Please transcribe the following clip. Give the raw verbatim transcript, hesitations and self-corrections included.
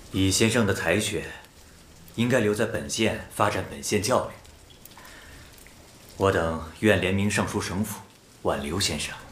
以先生的才学，应该留在本县发展本县教育。我等愿联名上书省府，挽留先生。